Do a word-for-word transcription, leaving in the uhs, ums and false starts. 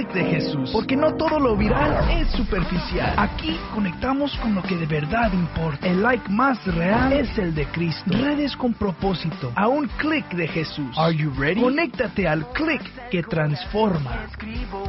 clic de Jesús, porque no todo lo viral es superficial. Aquí conectamos con lo que de verdad importa. El like más real es el de Cristo. Redes con propósito, a un clic de Jesús. Are you ready? Conéctate al clic que transforma.